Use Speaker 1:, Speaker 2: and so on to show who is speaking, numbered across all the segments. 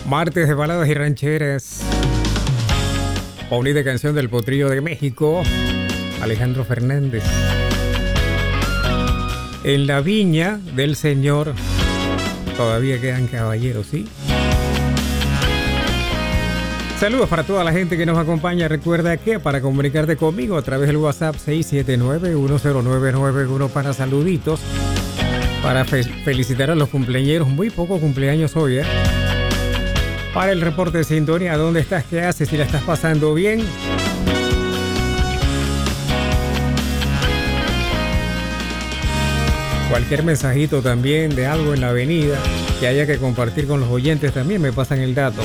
Speaker 1: Martes de baladas y rancheras. Bonita canción del Potrillo de México, Alejandro Fernández. En la viña del Señor todavía quedan caballeros, ¿sí? Saludos para toda la gente que nos acompaña. Recuerda que para comunicarte conmigo a través del WhatsApp 679-109991 para saluditos, para felicitar a los cumpleañeros. Muy pocos cumpleaños hoy, ¿eh? Para el reporte de sintonía, ¿dónde estás? ¿Qué haces? Si la estás pasando bien. Cualquier mensajito también de algo en la avenida que haya que compartir con los oyentes también me pasan el dato.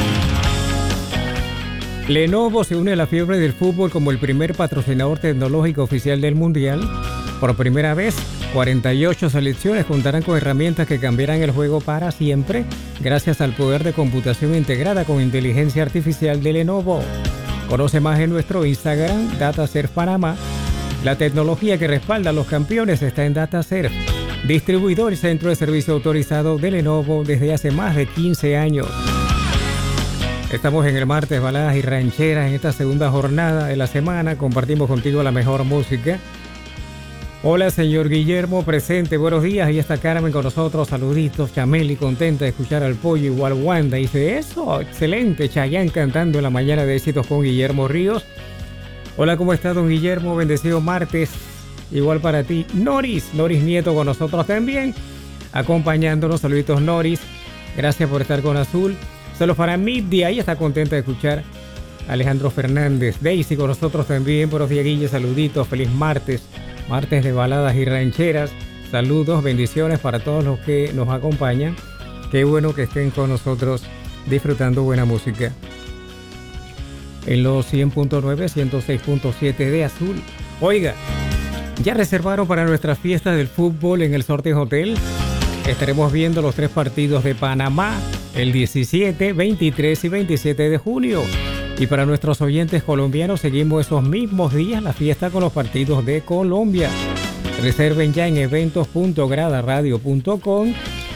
Speaker 1: Lenovo se une a la fiebre del fútbol como el primer patrocinador tecnológico oficial del Mundial. Por primera vez, 48 selecciones contarán con herramientas que cambiarán el juego para siempre gracias al poder de computación integrada con inteligencia artificial de Lenovo. Conoce más en nuestro Instagram, DataServe Panamá. La tecnología que respalda a los campeones está en DataServe, distribuidor y centro de servicio autorizado de Lenovo desde hace más de 15 años. Estamos en el martes baladas y rancheras en esta segunda jornada de la semana. Compartimos contigo la mejor música. Hola, señor Guillermo, presente, buenos días. Ahí está Carmen con nosotros, saluditos. Chameli, contenta de escuchar al pollo, igual Wanda. Dice eso, excelente. Chayanne cantando en la mañana de éxitos con Guillermo Ríos. Hola, ¿cómo está, don Guillermo? Bendecido martes. Igual para ti. Noris Nieto con nosotros también, acompañándonos. Saluditos, Noris. Gracias por estar con Azul. Solo para Middi, ahí está contenta de escuchar Alejandro Fernández. Daisy con nosotros también. Buenos días, Guille, saluditos. Feliz martes. Martes de baladas y rancheras. Saludos, bendiciones para todos los que nos acompañan. Qué bueno que estén con nosotros disfrutando buena música. En los 100.9, 106.7 de Azul. Oiga, ¿ya reservaron para nuestra fiesta del fútbol en el Sortejo Hotel? Estaremos viendo los 3 partidos de Panamá el 17, 23 y 27 de junio. Y para nuestros oyentes colombianos, seguimos esos mismos días la fiesta con los partidos de Colombia. Reserven ya en eventos.gradaradio.com,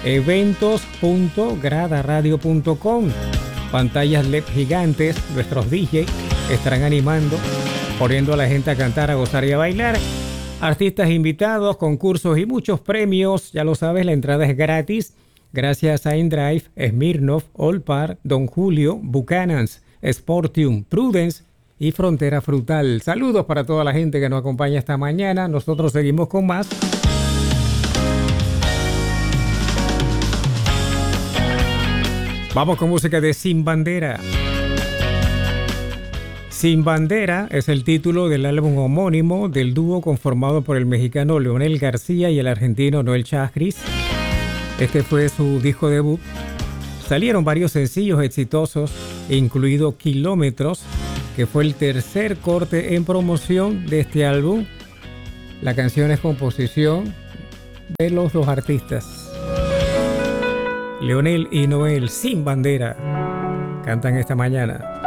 Speaker 1: eventos.gradaradio.com. Pantallas LED gigantes, nuestros DJ estarán animando, poniendo a la gente a cantar, a gozar y a bailar. Artistas invitados, concursos y muchos premios. Ya lo sabes, la entrada es gratis. Gracias a InDrive, Smirnoff, Olpar, Don Julio, Buchanan's, Sportium, Prudence y Frontera Frutal. Saludos para toda la gente que nos acompaña esta mañana. Nosotros seguimos con más. Vamos con música de Sin Bandera. Sin Bandera es el título del álbum homónimo del dúo conformado por el mexicano Leonel García y el argentino Noel Chagris. Este fue su disco debut. Salieron varios sencillos exitosos, incluido Kilómetros, que fue el tercer corte en promoción de este álbum. La canción es composición de los dos artistas, Leonel y Noel. Sin Bandera cantan esta mañana.